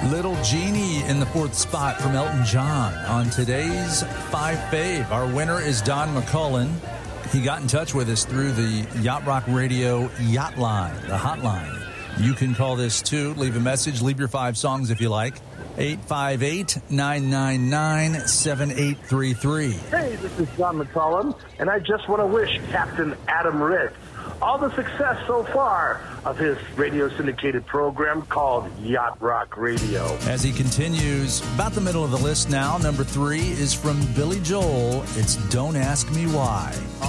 Little Genie in the fourth spot from Elton John. On today's 5 Fave, our winner is Don McCullen. He got in touch with us through the Yacht Rock Radio Yacht Line, the hotline. You can call this too. Leave a message. Leave your 5 songs if you like. 858-999-7833. Hey, this is Don McCollum, and I just want to wish Captain Adam Ritz all the success so far of his radio syndicated program called Yacht Rock Radio. As he continues, about the middle of the list now, number 3 is from Billy Joel. It's Don't Ask Me Why.